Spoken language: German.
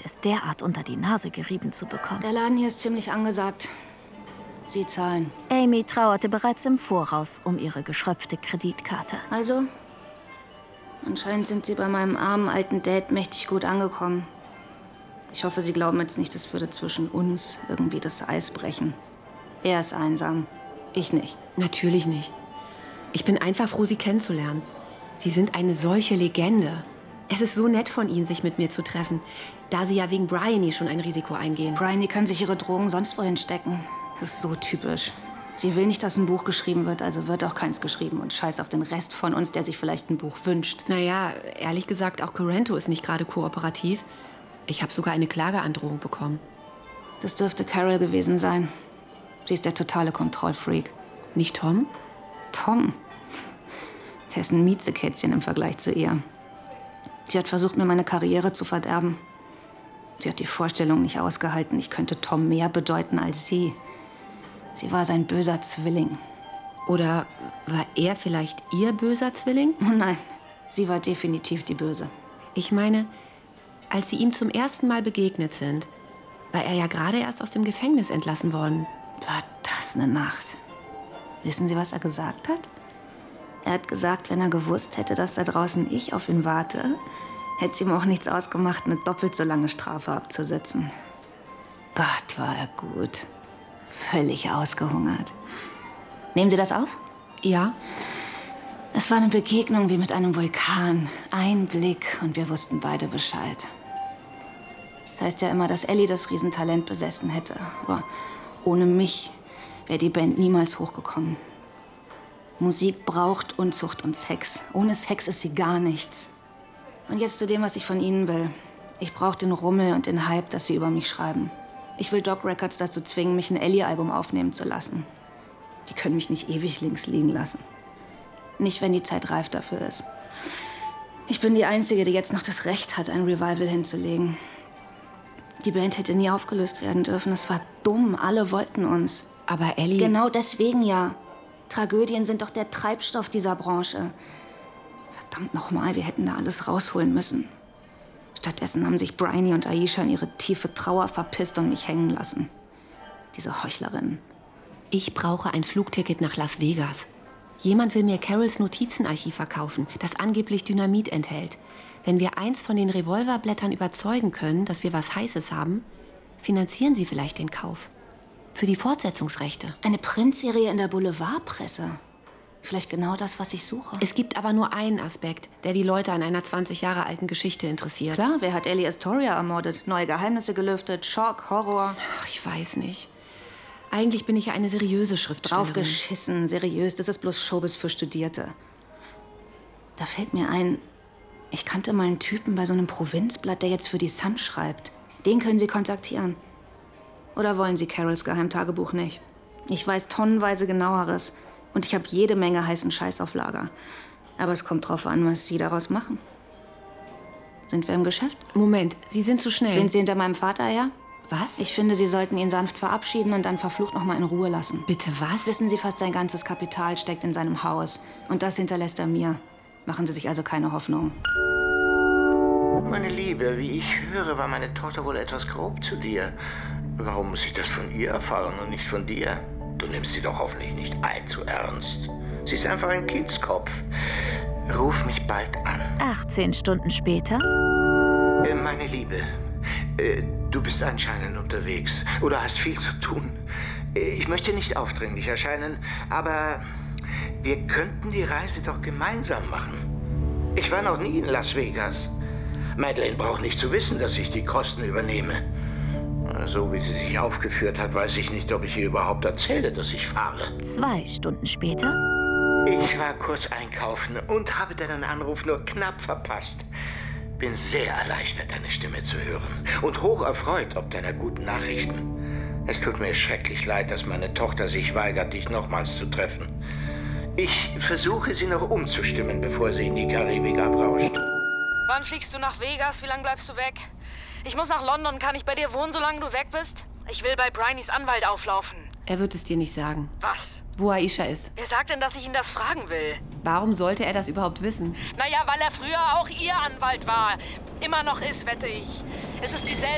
es derart unter die Nase gerieben zu bekommen. Der Laden hier ist ziemlich angesagt. Sie zahlen. Amy trauerte bereits im Voraus um ihre geschröpfte Kreditkarte. Also, anscheinend sind Sie bei meinem armen alten Dad mächtig gut angekommen. Ich hoffe, Sie glauben jetzt nicht, es würde zwischen uns irgendwie das Eis brechen. Er ist einsam, ich nicht. Natürlich nicht. Ich bin einfach froh, Sie kennenzulernen. Sie sind eine solche Legende. Es ist so nett von Ihnen, sich mit mir zu treffen, da Sie ja wegen Bryony schon ein Risiko eingehen. Bryony kann sich ihre Drogen sonst wohin stecken. Das ist so typisch. Sie will nicht, dass ein Buch geschrieben wird, also wird auch keins geschrieben. Und scheiß auf den Rest von uns, der sich vielleicht ein Buch wünscht. Naja, ehrlich gesagt, auch Coranto ist nicht gerade kooperativ. Ich habe sogar eine Klageandrohung bekommen. Das dürfte Carol gewesen sein. Sie ist der totale Kontrollfreak. Nicht Tom? Tom? Der ist ein Miezekätzchen im Vergleich zu ihr. Sie hat versucht, mir meine Karriere zu verderben. Sie hat die Vorstellung nicht ausgehalten, ich könnte Tom mehr bedeuten als sie. Sie war sein böser Zwilling. Oder war er vielleicht ihr böser Zwilling? Oh nein, sie war definitiv die Böse. Ich meine, als Sie ihm zum ersten Mal begegnet sind, war er ja gerade erst aus dem Gefängnis entlassen worden. War das eine Nacht? Wissen Sie, was er gesagt hat? Er hat gesagt, wenn er gewusst hätte, dass da draußen ich auf ihn warte, hätte es ihm auch nichts ausgemacht, eine doppelt so lange Strafe abzusitzen. Gott, war er gut. Völlig ausgehungert. Nehmen Sie das auf? Ja? Es war eine Begegnung wie mit einem Vulkan. Ein Blick und wir wussten beide Bescheid. Das heißt ja immer, dass Ellie das Riesentalent besessen hätte. Aber ohne mich wäre die Band niemals hochgekommen. Musik braucht Unzucht und Sex. Ohne Sex ist sie gar nichts. Und jetzt zu dem, was ich von Ihnen will. Ich brauche den Rummel und den Hype, dass Sie über mich schreiben. Ich will Doc Records dazu zwingen, mich ein Ellie-Album aufnehmen zu lassen. Die können mich nicht ewig links liegen lassen. Nicht, wenn die Zeit reif dafür ist. Ich bin die Einzige, die jetzt noch das Recht hat, ein Revival hinzulegen. Die Band hätte nie aufgelöst werden dürfen. Das war dumm. Alle wollten uns. Aber Ellie... Genau deswegen ja. Tragödien sind doch der Treibstoff dieser Branche. Verdammt nochmal, wir hätten da alles rausholen müssen. Stattdessen haben sich Bryony und Aisha in ihre tiefe Trauer verpisst und mich hängen lassen. Diese Heuchlerinnen. Ich brauche ein Flugticket nach Las Vegas. Jemand will mir Carols Notizenarchiv verkaufen, das angeblich Dynamit enthält. Wenn wir eins von den Revolverblättern überzeugen können, dass wir was Heißes haben, finanzieren Sie vielleicht den Kauf. Für die Fortsetzungsrechte. Eine Printserie in der Boulevardpresse. Vielleicht genau das, was ich suche. Es gibt aber nur einen Aspekt, der die Leute an einer 20 Jahre alten Geschichte interessiert. Klar, wer hat Ellie Astoria ermordet? Neue Geheimnisse gelüftet, Schock, Horror. Ach, ich weiß nicht. Eigentlich bin ich ja eine seriöse Schriftstellerin. Draufgeschissen, seriös, das ist bloß Showbiz für Studierte. Da fällt mir ein, ich kannte mal einen Typen bei so einem Provinzblatt, der jetzt für die Sun schreibt. Den können Sie kontaktieren. Oder wollen Sie Carols Geheimtagebuch nicht? Ich weiß tonnenweise Genaueres. Und ich habe jede Menge heißen Scheiß auf Lager. Aber es kommt drauf an, was Sie daraus machen. Sind wir im Geschäft? Moment, Sie sind zu schnell. Sind Sie hinter meinem Vater her? Was? Ich finde, Sie sollten ihn sanft verabschieden und dann verflucht noch mal in Ruhe lassen. Bitte was? Wissen Sie, fast sein ganzes Kapital steckt in seinem Haus. Und das hinterlässt er mir. Machen Sie sich also keine Hoffnung. Meine Liebe, wie ich höre, war meine Tochter wohl etwas grob zu dir. Warum muss ich das von ihr erfahren und nicht von dir? Du nimmst sie doch hoffentlich nicht allzu ernst. Sie ist einfach ein Kindskopf. Ruf mich bald an. 18 Stunden später. Meine Liebe, du bist anscheinend unterwegs oder hast viel zu tun. Ich möchte nicht aufdringlich erscheinen, aber wir könnten die Reise doch gemeinsam machen. Ich war noch nie in Las Vegas. Madeleine braucht nicht zu wissen, dass ich die Kosten übernehme. So wie sie sich aufgeführt hat, weiß ich nicht, ob ich ihr überhaupt erzähle, dass ich fahre. 2 Stunden später. Ich war kurz einkaufen und habe deinen Anruf nur knapp verpasst. Bin sehr erleichtert, deine Stimme zu hören und hoch erfreut ob deiner guten Nachrichten. Es tut mir schrecklich leid, dass meine Tochter sich weigert, dich nochmals zu treffen. Ich versuche, sie noch umzustimmen, bevor sie in die Karibik abrauscht. Wann fliegst du nach Vegas? Wie lange bleibst du weg? Ich muss nach London. Kann ich bei dir wohnen, solange du weg bist? Ich will bei Bryonys Anwalt auflaufen. Er wird es dir nicht sagen. Was? Wo Aisha ist. Wer sagt denn, dass ich ihn das fragen will? Warum sollte er das überhaupt wissen? Naja, weil er früher auch ihr Anwalt war. Immer noch ist, wette ich. Es ist dieselbe